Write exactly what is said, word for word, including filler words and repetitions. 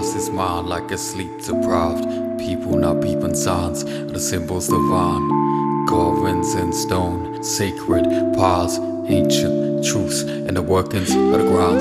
lost his mind like a sleep deprived. People not peeping signs of the symbols divine, carvings in stone, sacred paths, ancient truths, and the workings of the ground